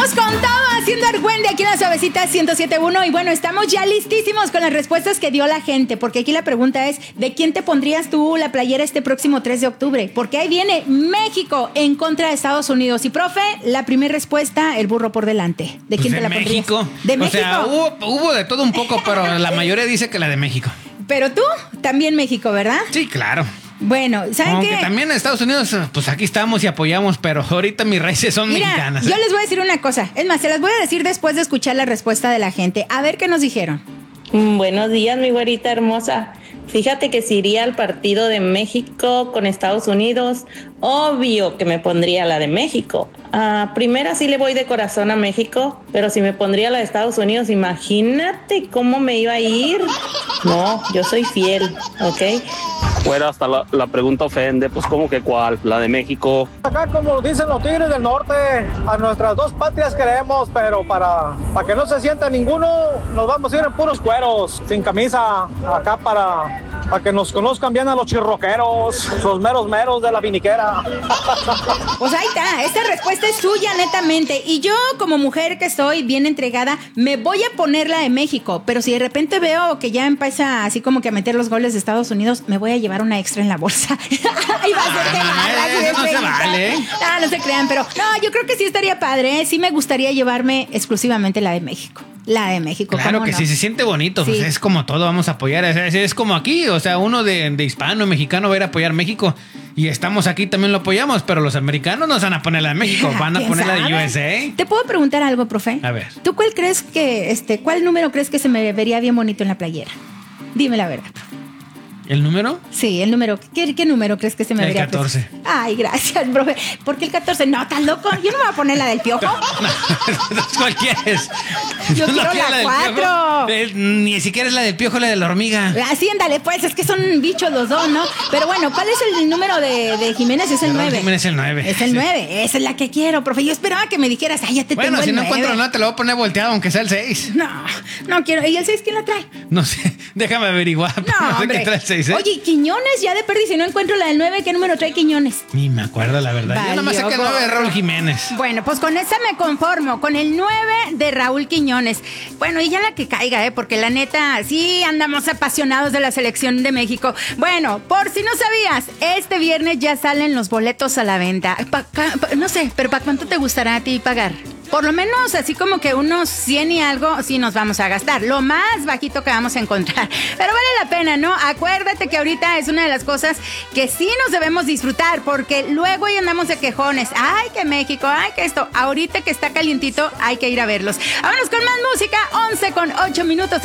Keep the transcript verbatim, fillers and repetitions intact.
Vamos con todo haciendo argüende aquí en la Suavecita ciento siete punto uno. Y bueno, estamos ya listísimos con las respuestas que dio la gente, porque aquí la pregunta es: ¿de quién te pondrías tú la playera este próximo tres de octubre? Porque ahí viene México en contra de Estados Unidos. Y profe, la primera respuesta, el burro por delante. ¿De quién pues te la pondrías? México. De o México. O sea, hubo, hubo de todo un poco, pero la mayoría dice que la de México. Pero tú, también México, ¿verdad? Sí, claro. Bueno, ¿saben Aunque qué? también en Estados Unidos, pues aquí estamos y apoyamos, pero ahorita mis raíces son Mira, mexicanas. ¿eh? Yo les voy a decir una cosa. Es más, se las voy a decir después de escuchar la respuesta de la gente. A ver qué nos dijeron. Mm, buenos días, mi güerita hermosa. Fíjate que si iría al partido de México con Estados Unidos, obvio que me pondría la de México. Ah, primera sí le voy de corazón a México, pero si me pondría la de Estados Unidos, imagínate cómo me iba a ir. No, yo soy fiel, ¿ok? Fuera hasta la, la pregunta ofende, pues ¿cómo que cuál? La de México. Acá, como dicen los tigres del norte, a nuestras dos patrias queremos, pero para, para que no se sienta ninguno, nos vamos a ir en puros cueros, sin camisa, acá para, para que nos conozcan bien a los chirroqueros, los meros meros de la viniquera. Pues ahí está, esta respuesta es suya netamente. Y yo, como mujer que soy bien entregada, me voy a poner la de México. Pero si de repente veo que ya empieza así como que a meter los goles de Estados Unidos, me voy a llevar una extra en la bolsa. Ahí va a ser que Ah, así de eso no se feita. vale, ¿eh? No, no se crean, pero no, yo creo que sí estaría padre, ¿eh? Sí me gustaría llevarme exclusivamente la de México. La de México, Claro ¿cómo que no? sí, se siente bonito. Sí. Pues es como todo, vamos a apoyar. Es, es como aquí, o sea, uno de, de hispano, mexicano va a ir a apoyar México. Y estamos aquí, también lo apoyamos, pero los americanos no se van a poner la de México, van a ¿Quién poner la de sabe? U S A. ¿Te puedo preguntar algo, profe? A ver. ¿Tú cuál crees que, este, cuál número crees que se me vería bien bonito en la playera? Dime la verdad. ¿El número? Sí, el número. ¿Qué, qué número crees que se me El vería? catorce. precioso? Ay, gracias, profe. ¿Por qué el catorce? No, ¿estás loco? Yo no me voy a poner la del piojo. ¿Cuál quieres? Yo quiero quiero la del cuatro. piojo. Eh, Ni siquiera es la del piojo, la de la hormiga. Así, ándale, pues, es que son bichos los dos, ¿no? Pero bueno, ¿cuál es el número de, de Jiménez? Es el De Raúl nueve. Jiménez es el nueve. Es el Sí. nueve. Esa es la que quiero, profe. Yo esperaba que me dijeras, ay, ya te Bueno, tengo si el no nueve. encuentro nada, te lo voy a poner volteado, aunque sea el seis. No, no quiero. ¿Y el seis quién la trae? No sé, déjame averiguar. No, No sé hombre. qué trae el seis, ¿eh? Oye, Quiñones, ya de perdí, si no encuentro la del nueve, ¿qué número trae Quiñones? Ni me acuerdo, la verdad. Yo nomás sé que el nueve es Raúl Jiménez. Bueno, pues con esa me conformo, con el nueve de Raúl Quiñones. Bueno, y ya la que caiga, ¿eh? Porque la neta, sí andamos apasionados de la selección de México. Bueno, por si no sabías, este viernes ya salen los boletos a la venta. Pa- ca- pa- no sé, pero ¿para cuánto te gustará a ti pagar? Por lo menos así como que unos cien y algo sí nos vamos a gastar. Lo más bajito que vamos a encontrar. Pero vale la pena, ¿no? Acuérdate que ahorita es una de las cosas que sí nos debemos disfrutar, porque luego ya andamos de quejones. Ay, que México, ay, que esto. Ahorita que está calientito hay que ir a verlos. Vámonos con más música. once con ocho minutos.